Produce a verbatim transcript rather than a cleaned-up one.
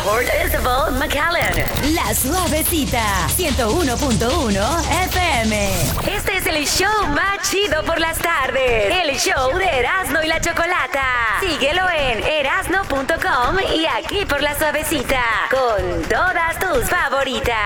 Port Isabel, McAllen. La Suavecita, ciento uno punto uno F M. Este es el show más chido por las tardes. El show de Erasmo y la Chocolata. Síguelo en erasno punto com y aquí por La Suavecita. Con todas tus favoritas.